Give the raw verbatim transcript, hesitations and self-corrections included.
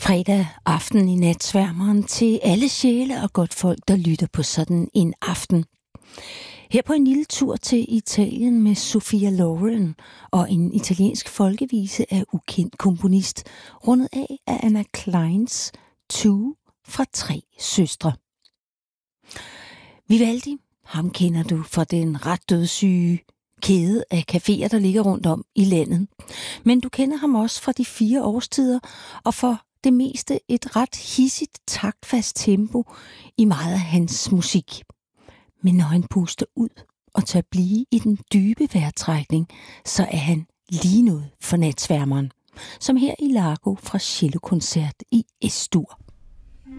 Fredag aften i Natsværmeren til alle sjæle og godt folk, der lytter på sådan en aften. Her på en lille tur til Italien med Sophia Loren og en italiensk folkevise af ukendt komponist, rundet af af Anna Kleins To fra Tre Søstre. Vivaldi, ham kender du fra den ret dødssyge kæde af caféer, der ligger rundt om i landet. Men du kender ham også fra de fire årstider, og for det meste et ret hissigt, taktfast tempo i meget af hans musik. Men når han puster ud og tør blive i den dybe vejrtrækning, så er han lige noget for Natsværmeren. Som her i Largo fra cellokoncert i Es-dur.